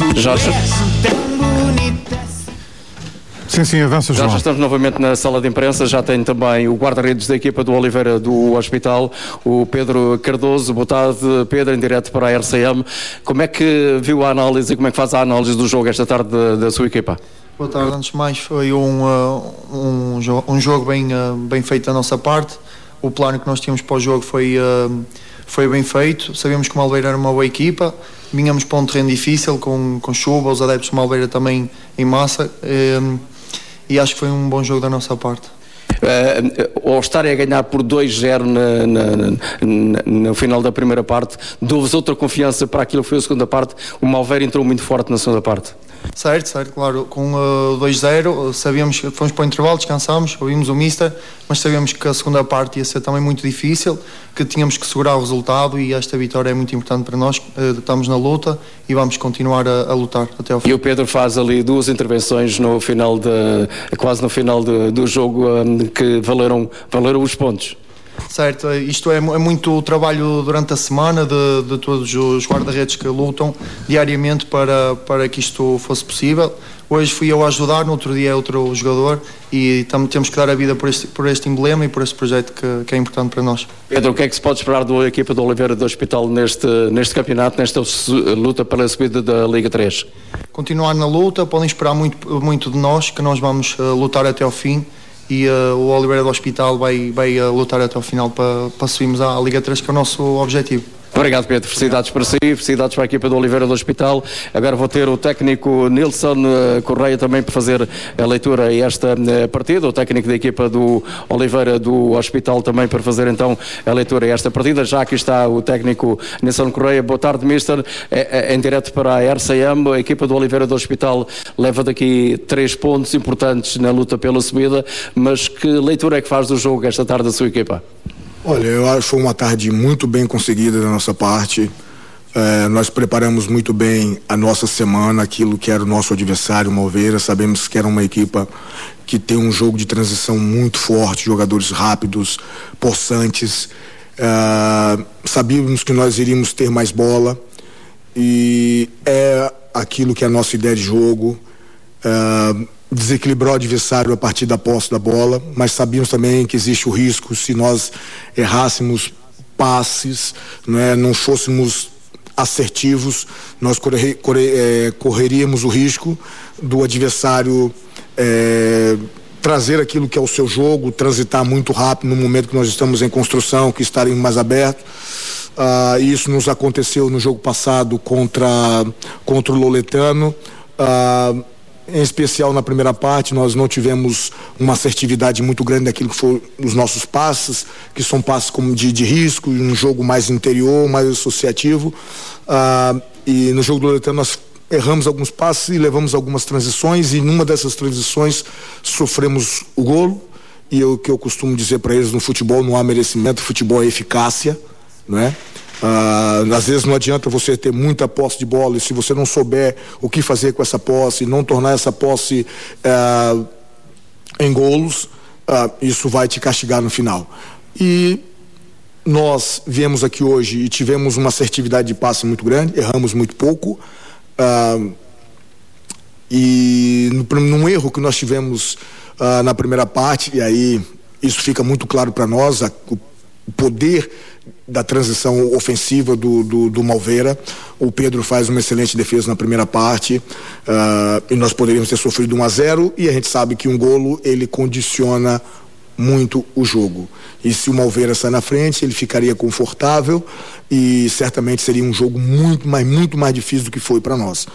Jorge. Sim, avança, João. Já estamos novamente na sala de imprensa, já tem também o guarda-redes da equipa do Oliveira do Hospital, o Pedro Cardoso. Boa tarde, Pedro, em direto para a RCM. Como é que viu a análise e como é que faz a análise do jogo esta tarde da sua equipa? Boa tarde, antes de mais foi um jogo bem feito da nossa parte. O plano que nós tínhamos para o jogo foi bem feito. Sabíamos que o Malveira era uma boa equipa, vinhamos para um terreno difícil com chuva, os adeptos do Malveira também em massa, e acho que foi um bom jogo da nossa parte. Ao estarem a ganhar por 2-0 no final da primeira parte, deu-vos outra confiança para aquilo que foi a segunda parte? O Malveira entrou muito forte na segunda parte. Certo, claro, com 2-0 sabíamos que fomos para o intervalo, descansámos, ouvimos o Mister, mas sabíamos que a segunda parte ia ser também muito difícil, que tínhamos que segurar o resultado, e esta vitória é muito importante para nós. Estamos na luta e vamos continuar a lutar até ao fim. E o Pedro faz ali duas intervenções no final quase no final do jogo, que valeram os pontos. Certo, isto é muito trabalho durante a semana de todos os guarda-redes que lutam diariamente para que isto fosse possível. Hoje fui eu a ajudar, no outro dia é outro jogador, e temos que dar a vida por este emblema e por este projeto que é importante para nós. Pedro, o que é que se pode esperar da equipa do Oliveira do Hospital neste campeonato, nesta luta pela subida da Liga 3? Continuar na luta, podem esperar muito de nós, que nós vamos lutar até ao fim. E o Oliveira do Hospital vai lutar até ao final para subirmos à Liga 3, que é o nosso objetivo. Obrigado, Pedro. Felicidades para si, felicidades para a equipa do Oliveira do Hospital. Agora vou ter o técnico Nilson Correia também para fazer a leitura a esta partida, o técnico da equipa do Oliveira do Hospital também para fazer então a leitura a esta partida. Já aqui está o técnico Nilson Correia. Boa tarde, mister. Em direto para a RCM, a equipa do Oliveira do Hospital leva daqui 3 pontos importantes na luta pela subida, mas que leitura é que faz do jogo esta tarde da sua equipa? Olha, eu acho que foi uma tarde muito bem conseguida da nossa parte. Nós preparamos muito bem a nossa semana, aquilo que era o nosso adversário, o Malveira. Sabemos que era uma equipa que tem um jogo de transição muito forte, jogadores rápidos, possantes. Sabíamos que nós iríamos ter mais bola, e é aquilo que é a nossa ideia de jogo. Desequilibrar o adversário a partir da posse da bola, mas sabíamos também que existe o risco se nós errássemos passes, não fôssemos assertivos, nós correríamos o risco do adversário trazer aquilo que é o seu jogo, transitar muito rápido no momento que nós estamos em construção, que estarem mais abertos. Isso nos aconteceu no jogo passado contra o Loletano. Em especial na primeira parte, nós não tivemos uma assertividade muito grande naquilo que foram os nossos passes, que são passes como de risco, um jogo mais interior, mais associativo. E no jogo do Loretano nós erramos alguns passes e levamos algumas transições, e numa dessas transições sofremos o golo. E o que eu costumo dizer para eles: no futebol não há merecimento, futebol é eficácia, não é? Às vezes não adianta você ter muita posse de bola, e se você não souber o que fazer com essa posse, não tornar essa posse em golos, isso vai te castigar no final. E nós viemos aqui hoje e tivemos uma assertividade de passe muito grande, erramos muito pouco, e num erro que nós tivemos na primeira parte, e aí isso fica muito claro para nós, o poder da transição ofensiva do Malveira. O Pedro faz uma excelente defesa na primeira parte, e nós poderíamos ter sofrido 1-0, e a gente sabe que um golo ele condiciona muito o jogo, e se o Malveira sai na frente ele ficaria confortável, e certamente seria um jogo muito mais difícil do que foi para nós.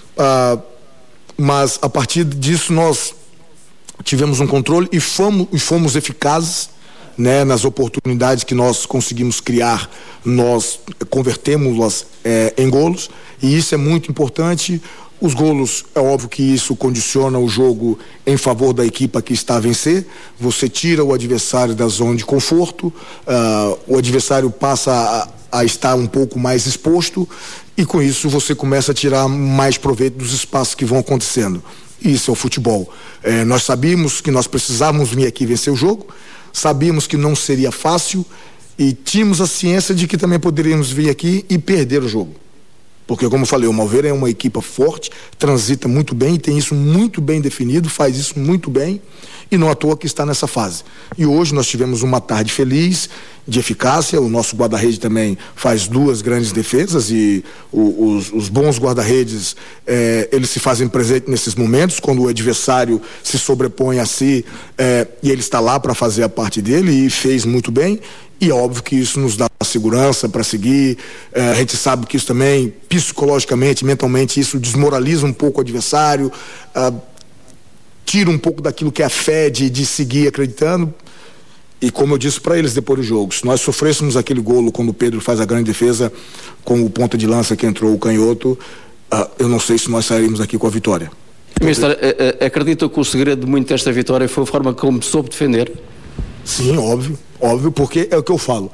Mas a partir disso nós tivemos um controle e fomos eficazes, nas oportunidades que nós conseguimos criar. Nós convertemos-las em golos, e isso é muito importante. Os golos, é óbvio que isso condiciona o jogo em favor da equipa que está a vencer. Você tira o adversário da zona de conforto, o adversário passa a estar um pouco mais exposto, e com isso você começa a tirar mais proveito dos espaços que vão acontecendo. Isso é o futebol. Nós sabíamos que nós precisávamos vir aqui vencer o jogo, sabíamos que não seria fácil, e tínhamos a ciência de que também poderíamos vir aqui e perder o jogo. Porque, como eu falei, o Malveira é uma equipa forte, transita muito bem, tem isso muito bem definido, faz isso muito bem, e não à toa que está nessa fase. E hoje nós tivemos uma tarde feliz, de eficácia. O nosso guarda-rede também faz 2 grandes defesas, e os bons guarda-redes, eles se fazem presente nesses momentos, quando o adversário se sobrepõe a si, e ele está lá para fazer a parte dele, e fez muito bem. E é óbvio que isso nos dá segurança para seguir. A gente sabe que isso também, psicologicamente, mentalmente, isso desmoraliza um pouco o adversário, tira um pouco daquilo que é a fé de seguir acreditando. E como eu disse para eles depois do jogo, se nós sofrêssemos aquele golo quando o Pedro faz a grande defesa com o ponta de lança que entrou o canhoto, eu não sei se nós sairíamos aqui com a vitória. Mister, acredita que o segredo de muito desta vitória foi a forma como soube defender? Sim, óbvio, porque é o que eu falo.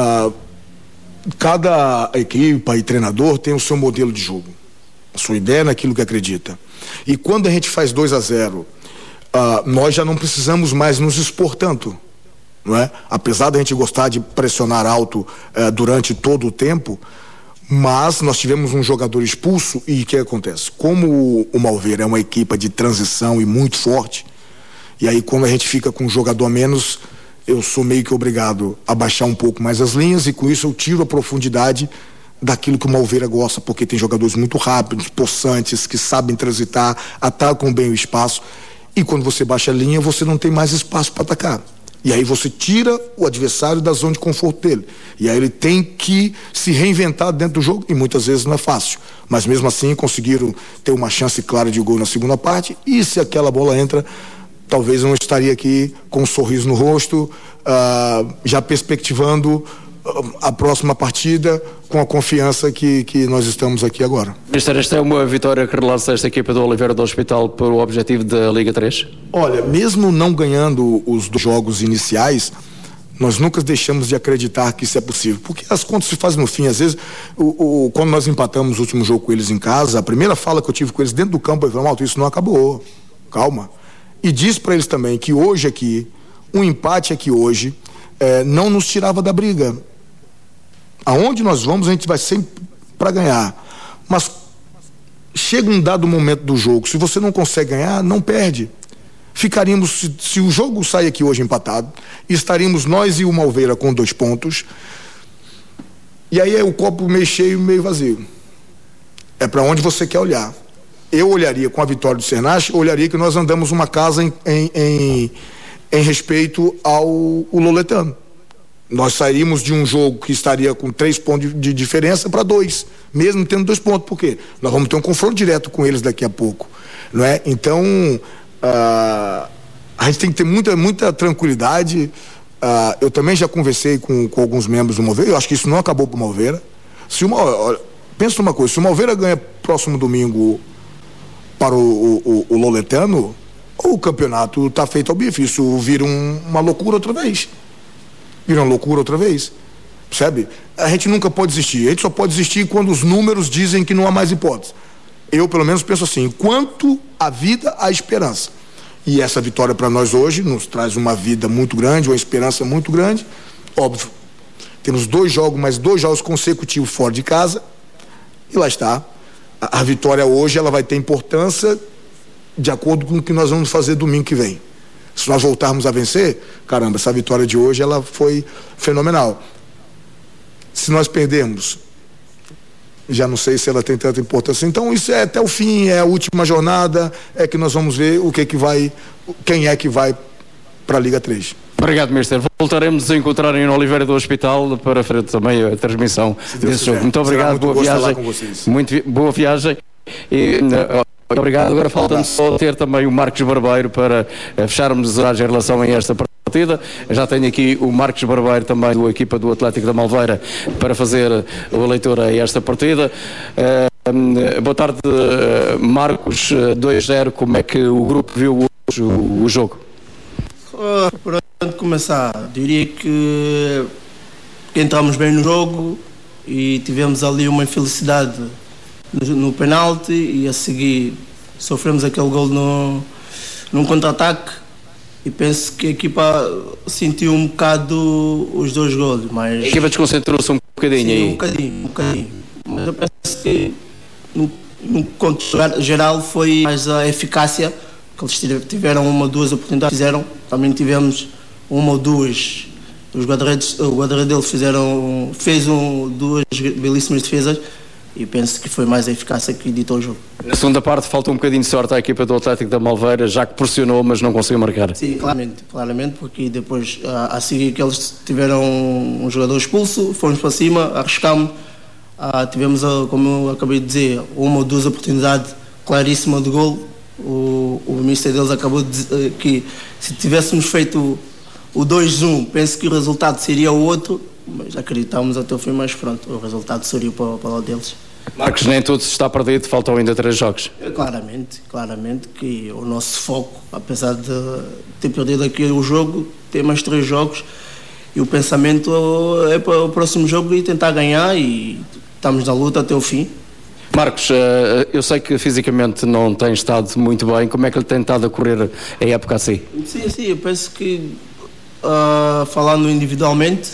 Cada equipa e treinador tem o seu modelo de jogo, a sua ideia naquilo que acredita. E quando a gente faz 2-0, nós já não precisamos mais nos expor tanto, não é? Apesar da gente gostar de pressionar alto durante todo o tempo, mas nós tivemos um jogador expulso. E o que acontece? Como o Malveira é uma equipa de transição e muito forte, e aí quando a gente fica com um jogador a menos, eu sou meio que obrigado a baixar um pouco mais as linhas, e com isso eu tiro a profundidade daquilo que o Malveira gosta, porque tem jogadores muito rápidos, possantes, que sabem transitar, atacam bem o espaço, e quando você baixa a linha, você não tem mais espaço para atacar. E aí você tira o adversário da zona de conforto dele. E aí ele tem que se reinventar dentro do jogo, e muitas vezes não é fácil. Mas mesmo assim conseguiram ter uma chance clara de gol na segunda parte, e se aquela bola entra, talvez eu não estaria aqui com um sorriso no rosto, já perspectivando a próxima partida com a confiança que nós estamos aqui agora. Mister, esta é uma vitória que relança esta equipa do Oliveira do Hospital para o objetivo da Liga 3? Olha, mesmo não ganhando os 2 jogos iniciais, nós nunca deixamos de acreditar que isso é possível, porque as contas se fazem no fim. Às vezes, quando nós empatamos o último jogo com eles em casa, a primeira fala que eu tive com eles dentro do campo, eu falei: Malta, isso não acabou, calma. E disse para eles também que hoje aqui, um empate aqui hoje, não nos tirava da briga. Aonde nós vamos, a gente vai sempre para ganhar. Mas chega um dado momento do jogo, se você não consegue ganhar, não perde. Ficaríamos, se o jogo sair aqui hoje empatado, estaríamos nós e o Malveira com 2 pontos. E aí é o copo meio cheio, meio vazio. É para onde você quer olhar. Eu olharia com a vitória do Cernache, olharia que nós andamos uma casa em respeito ao Loletano. Nós sairíamos de um jogo que estaria com 3 pontos de diferença para 2, mesmo tendo 2 pontos. Por quê? Nós vamos ter um confronto direto com eles daqui a pouco, não é? Então, a gente tem que ter muita tranquilidade. Eu também já conversei com alguns membros do Malveira. Eu acho que isso não acabou para o Malveira. Pensa numa coisa: se o Malveira ganha próximo domingo para o Loletano, o campeonato está feito ao bife. Isso vira uma loucura outra vez. Percebe? A gente nunca pode desistir. A gente só pode desistir quando os números dizem que não há mais hipótese. Eu, pelo menos, penso assim: enquanto há vida, há esperança. E essa vitória para nós hoje nos traz uma vida muito grande, uma esperança muito grande. Óbvio, temos 2 jogos, mais 2 jogos consecutivos fora de casa, e lá está. A vitória hoje, ela vai ter importância de acordo com o que nós vamos fazer domingo que vem. Se nós voltarmos a vencer, caramba, essa vitória de hoje, ela foi fenomenal. Se nós perdermos, já não sei se ela tem tanta importância. Então isso é até o fim, é a última jornada, é que nós vamos ver quem é que vai para a Liga 3. Obrigado, Mister. Voltaremos a encontrar em Oliveira do Hospital para fazer também a transmissão desse jogo. Muito obrigado, boa viagem. Muito boa viagem. E, obrigado. Agora falta-nos só ter também o Marcos Barbeiro para fecharmos a relação a esta partida. Já tenho aqui o Marcos Barbeiro também da equipa do Atlético da Malveira para fazer a leitura a esta partida. Boa tarde, Marcos. 2-0, como é que o grupo viu hoje o jogo? Antes de começar, diria que entramos bem no jogo e tivemos ali uma infelicidade no penalti, e a seguir sofremos aquele gol num contra-ataque, e penso que a equipa sentiu um bocado os 2 golos, mas... A equipa desconcentrou-se um bocadinho sim, aí. Um bocadinho. Mas eu penso que no conto geral foi mais a eficácia, que eles tiveram uma ou duas oportunidades, fizeram, também tivemos uma ou duas, o guarda-redes deles fez duas belíssimas defesas, e penso que foi mais a eficácia que ditou o jogo. Na segunda parte falta um bocadinho de sorte à equipa do Atlético da Malveira, já que pressionou, mas não conseguiu marcar. Sim, claramente, porque depois a seguir que eles tiveram um jogador expulso, fomos para cima, arriscámos, tivemos, como eu acabei de dizer, uma ou duas oportunidades claríssimas de golo. O ministro deles acabou de dizer que se tivéssemos feito o 2-1, penso que o resultado seria o outro, mas acreditávamos até o fim, mas pronto, o resultado seria para o lado deles. Marcos, nem tudo está perdido, faltam ainda 3 jogos. Claramente que o nosso foco, apesar de ter perdido aqui o jogo, tem mais 3 jogos e o pensamento é para o próximo jogo e tentar ganhar, e estamos na luta até o fim. Marcos, eu sei que fisicamente não tem estado muito bem, como é que ele tem estado a correr a época assim? Sim, eu penso que falando individualmente,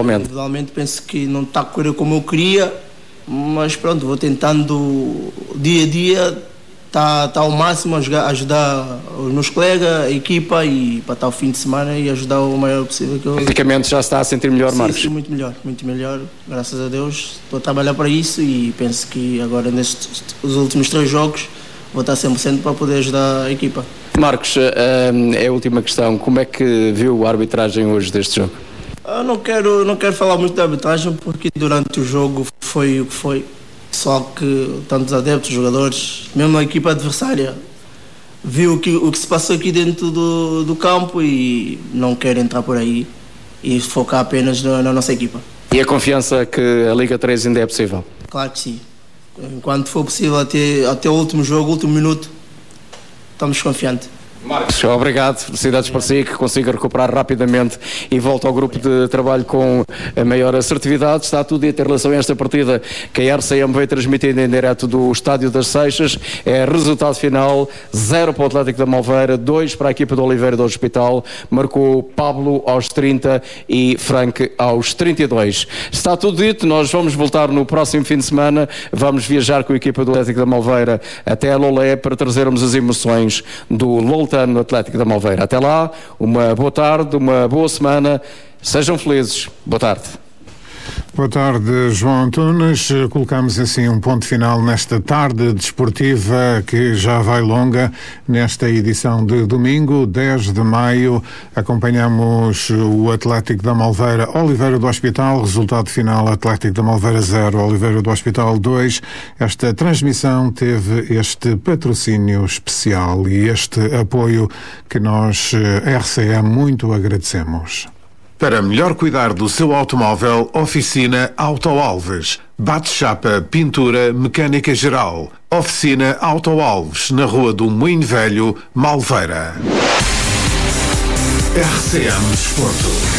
penso que não está a correr como eu queria, mas pronto, vou tentando dia a dia, tá ao máximo a ajudar os meus colegas, a equipa, e para estar o fim de semana e ajudar o maior possível que eu... Fisicamente já está a sentir melhor, Marcos? Sim, muito melhor, graças a Deus, estou a trabalhar para isso e penso que agora os últimos 3 jogos vou estar 100% para poder ajudar a equipa. Marcos, é a última questão, como é que viu a arbitragem hoje deste jogo? Não quero falar muito da arbitragem, porque durante o jogo foi o que foi. Só que tantos adeptos, jogadores, mesmo a equipa adversária, viu o que se passou aqui dentro do campo e não quero entrar por aí e focar apenas na nossa equipa. E a confiança que a Liga 3 ainda é possível? Claro que sim. Enquanto for possível até o último jogo, o último minuto, estamos confiantes. Marcos, obrigado, felicidades para si, que consiga recuperar rapidamente e volta ao grupo de trabalho com a maior assertividade. Está tudo dito em relação a esta partida que a RCM veio transmitindo em direto do Estádio das Seixas. É resultado final: 0 para o Atlético da Malveira, 2 para a equipa do Oliveira do Hospital. Marcou Pablo aos 30 e Frank aos 32. Está tudo dito, nós vamos voltar no próximo fim de semana, vamos viajar com a equipa do Atlético da Malveira até a Lolé para trazermos as emoções do Lolé no Atlético da Malveira. Até lá, uma boa tarde, uma boa semana, sejam felizes. Boa tarde. Boa tarde, João Antunes. Colocamos assim um ponto final nesta tarde desportiva que já vai longa. Nesta edição de domingo, 10 de maio, acompanhamos o Atlético da Malveira, Oliveira do Hospital. Resultado final: Atlético da Malveira 0, Oliveira do Hospital 2. Esta transmissão teve este patrocínio especial e este apoio que nós, RCM, muito agradecemos. Para melhor cuidar do seu automóvel, Oficina Auto Alves. Bate-chapa, pintura, mecânica geral. Oficina Auto Alves, na Rua do Moinho Velho, Malveira. RCM Desporto.